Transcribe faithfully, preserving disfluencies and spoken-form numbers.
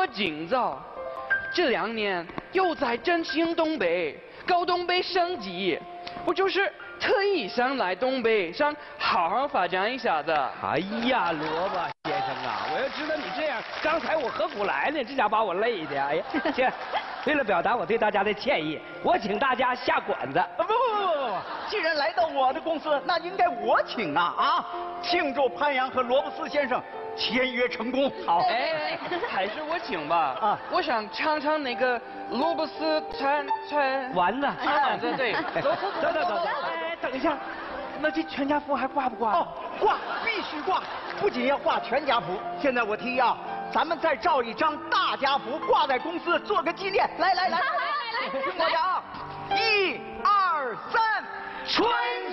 我今早这两年又在振兴东北，搞东北升级，我就是特意想来东北，想好好发展一下子。 哎呀，萝卜先生啊，我要知道你这样，刚才我何苦来呢？这家把我累的，哎呀，行。为了表达我对大家的歉意，我请大家下馆子。 不不不不不，既然来到我的公司，那应该我请啊啊！庆祝潘阳和罗伯斯先生签约成功。好， 哎，还是我请吧。 啊， 我想尝尝那个罗伯斯餐餐丸子。 啊，对对，走走走走走。哎，等一下，那这全家福还挂不挂？ 哦，挂，必须挂！不仅要挂全家福，现在我提议啊，咱们再照一张大家福挂在公司，做个纪念。来来来，听我的啊，一二三，春